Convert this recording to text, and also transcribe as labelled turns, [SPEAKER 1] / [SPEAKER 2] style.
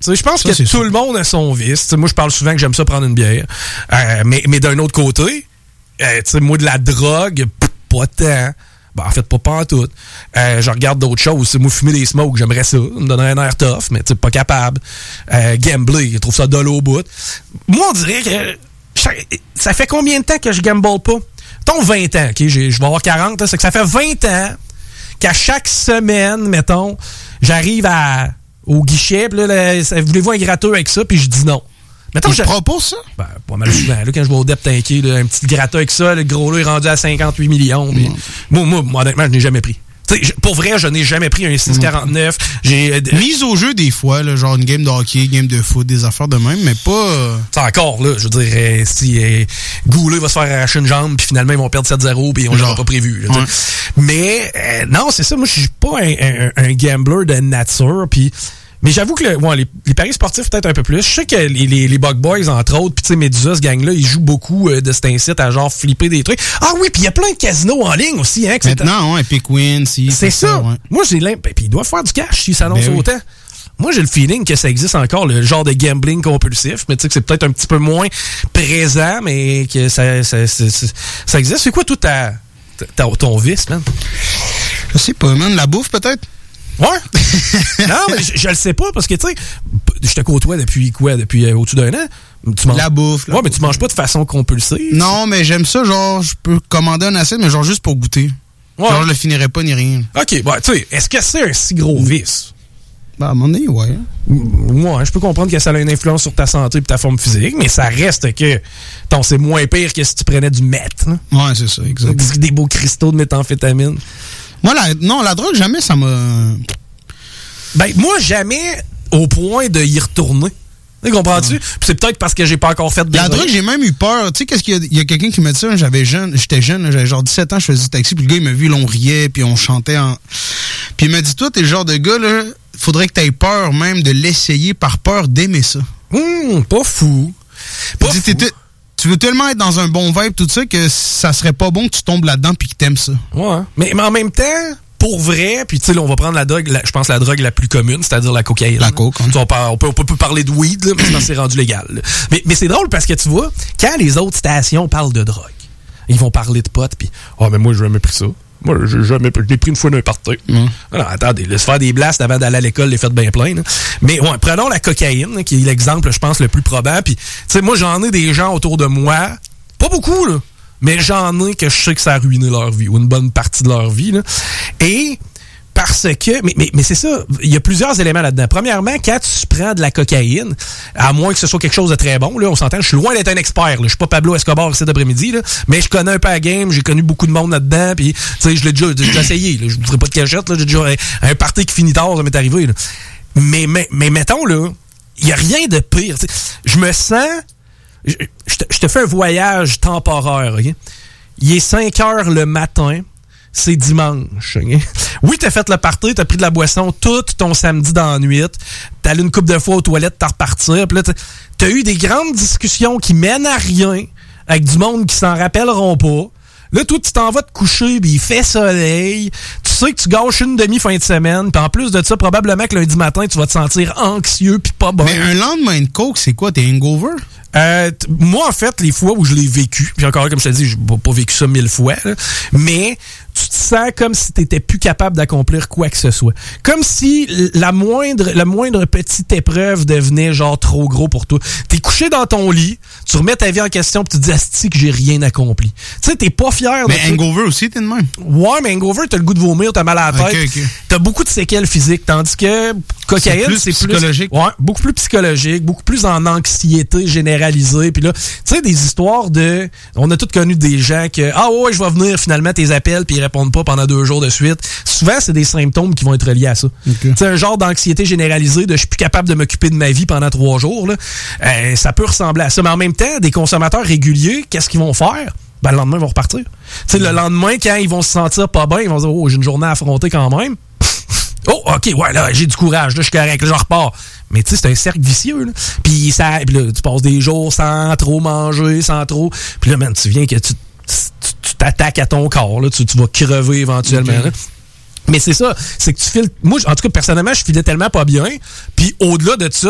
[SPEAKER 1] Je pense que tout le monde a son vice. T'sais, moi, je parle souvent que j'aime ça prendre une bière. Mais d'un autre côté, moi, de la drogue, pas tant. Ben, en fait, pas en tout. Je regarde d'autres choses. Moi, fumer des smokes, j'aimerais ça. Ça me donnerait un air tough, mais pas capable. Gambler, je trouve ça dole au bout. Moi, on dirait que ça fait combien de temps que je gamble pas? Mettons 20 ans, OK? Je vais avoir 40, là, c'est que ça fait 20 ans qu'à chaque semaine, mettons, j'arrive au guichet, puis là, voulez-vous un gratteux avec ça? Puis je dis non. Mettons,
[SPEAKER 2] tu proposes ça?
[SPEAKER 1] Ben, pas mal souvent. Là, quand je vais au Dep Tanké, un petit gratteux avec ça, le gros lot est rendu à 58 millions. Moi, honnêtement, je n'ai jamais pris. Pour vrai, je n'ai jamais pris un 6,49.
[SPEAKER 2] Mise au jeu des fois, là, genre une game de hockey, game de foot, des affaires de même, mais pas...
[SPEAKER 1] C'est encore, là, je veux dire, si Goulet va se faire arracher une jambe, puis finalement, ils vont perdre 7-0, puis on l'aura pas prévu. Là, mais, non, c'est ça, moi, je suis pas un gambler de nature, puis... Mais j'avoue que les paris sportifs, peut-être un peu plus. Je sais que les Bug Boys, entre autres, puis tu sais, Medusa, ce gang-là, ils jouent beaucoup de cet incite à genre flipper des trucs. Ah oui, puis il y a plein de casinos en ligne aussi. Hein,
[SPEAKER 2] maintenant, Epic Win, si. C'est ça. Ouais.
[SPEAKER 1] Moi, j'ai l'impression... Puis ils doivent faire du cash s'ils s'annoncent autant. Moi, j'ai le feeling que ça existe encore, le genre de gambling compulsif, mais tu sais que c'est peut-être un petit peu moins présent, mais que ça existe. C'est quoi tout ton vice, man?
[SPEAKER 2] Je sais pas, man. La bouffe, peut-être?
[SPEAKER 1] Ouais. Non, mais je le sais pas, parce que, tu sais, je te côtoie depuis au-dessus d'un an.
[SPEAKER 2] La bouffe.
[SPEAKER 1] Ouais, mais tu manges pas de façon compulsive.
[SPEAKER 2] Non, mais j'aime ça, genre, je peux commander un assiette, mais genre juste pour goûter. Ouais. Genre, je le finirais pas ni rien.
[SPEAKER 1] OK, bah, tu sais, est-ce que c'est un si gros vice?
[SPEAKER 2] Ben, à un moment donné, ouais.
[SPEAKER 1] Ouais, je peux comprendre que ça a une influence sur ta santé et ta forme physique, mais ça reste que, c'est moins pire que si tu prenais du meth. Hein?
[SPEAKER 2] Ouais, c'est ça, exactement.
[SPEAKER 1] Des beaux cristaux de méthamphétamine.
[SPEAKER 2] Moi, la drogue, jamais ça m'a...
[SPEAKER 1] Ben, moi, jamais au point de y retourner. Tu comprends-tu? Puis c'est peut-être parce que j'ai pas encore fait de
[SPEAKER 2] la drogue, j'ai même eu peur. Tu sais, qu'est-ce qu'il y a? Il y a quelqu'un qui m'a dit ça, j'étais jeune, j'avais genre 17 ans, je faisais du taxi, puis le gars, il m'a vu, on riait, puis on chantait Puis il m'a dit, toi, t'es le genre de gars, là, faudrait que t'aies peur même de l'essayer par peur d'aimer ça.
[SPEAKER 1] Pas fou.
[SPEAKER 2] Tu veux tellement être dans un bon vibe, tout ça, que ça serait pas bon que tu tombes là-dedans puis que t'aimes ça.
[SPEAKER 1] Ouais. Mais en même temps, pour vrai, puis tu sais, on va prendre la drogue, je pense la drogue la plus commune, c'est-à-dire la cocaïne.
[SPEAKER 2] La coke. Hein.
[SPEAKER 1] On peut parler de weed, là, mais c'est rendu légal. Là. Mais c'est drôle parce que tu vois, quand les autres stations parlent de drogue, ils vont parler de pot, puis mais moi, j'ai jamais pris ça. Moi, j'ai pris une fois d'un party. Alors, attendez, laisse faire des blasts avant d'aller à l'école, les fêtes bien pleines. Mais ouais, prenons la cocaïne, qui est l'exemple, je pense, le plus probant. Puis, tu sais, moi, j'en ai des gens autour de moi, pas beaucoup, là, mais j'en ai que je sais que ça a ruiné leur vie, ou une bonne partie de leur vie, là. Et parce que, mais c'est ça, il y a plusieurs éléments là-dedans. Premièrement, quand tu prends de la cocaïne, à moins que ce soit quelque chose de très bon, là, on s'entend, je suis loin d'être un expert, là. Je suis pas Pablo Escobar cet après-midi, là, mais je connais un peu la game, j'ai connu beaucoup de monde là-dedans, puis tu sais, je l'ai déjà essayé, là. Je vous ferai pas de cachette, là, j'ai déjà un party qui finit tard, ça m'est arrivé, là. Mais mettons, là, il y a rien de pire. T'sais, je me sens, je te fais un voyage temporaire, ok? Il est 5 heures le matin. C'est dimanche. Okay? Oui, t'as fait le party, t'as pris de la boisson tout ton samedi dans la nuit. T'as allé une couple de fois aux toilettes, t'as reparti. Puis là, t'as eu des grandes discussions qui mènent à rien avec du monde qui s'en rappelleront pas. Là, toi, tu t'en vas te coucher, puis il fait soleil. Tu sais que tu gâches une demi-fin de semaine. Puis en plus de ça, probablement que lundi matin, tu vas te sentir anxieux puis pas bon.
[SPEAKER 2] Mais un lendemain de coke, c'est quoi? T'es hangover?
[SPEAKER 1] Moi, en fait, les fois où je l'ai vécu, puis encore, comme je te dis, j'ai pas vécu ça 1000 fois, là, mais tu te sens comme si t'étais plus capable d'accomplir quoi que ce soit. Comme si la moindre petite épreuve devenait genre trop gros pour toi. T'es couché dans ton lit, tu remets ta vie en question puis tu te dis asti que j'ai rien accompli. Tu sais, t'es pas fier de
[SPEAKER 2] mais hangover aussi, t'es de même.
[SPEAKER 1] Ouais, mais hangover, t'as le goût de vomir, t'as mal à la tête.
[SPEAKER 2] Okay.
[SPEAKER 1] T'as beaucoup de séquelles physiques, tandis que cocaïne, c'est plus
[SPEAKER 2] psychologique.
[SPEAKER 1] Ouais, beaucoup plus psychologique, beaucoup plus en anxiété généralisée. Puis là, tu sais, des histoires de... On a tous connu des gens que « Ah ouais, je vais venir, finalement, tes appels, puis ils répondent pas pendant 2 jours de suite. » Souvent, c'est des symptômes qui vont être reliés à ça.
[SPEAKER 2] Okay.
[SPEAKER 1] Tu sais, un genre d'anxiété généralisée de « Je suis plus capable de m'occuper de ma vie pendant 3 jours. » là, ça peut ressembler à ça. Mais en même temps, des consommateurs réguliers, qu'est-ce qu'ils vont faire? Ben, le lendemain, ils vont repartir. Tu sais, le lendemain, quand ils vont se sentir pas bien, ils vont se dire « Oh, j'ai une journée à affronter quand même. » Oh, OK, ouais, là, j'ai du courage, là, je suis correct, là, je repars. Mais tu sais, c'est un cercle vicieux, là. Puis là, tu passes des jours sans trop manger, sans trop... Puis là, man, tu viens que tu t'attaques à ton corps, là, tu vas crever éventuellement, là. Mais c'est ça, c'est que tu files... Moi, en tout cas, personnellement, je filais tellement pas bien. Puis au-delà de ça,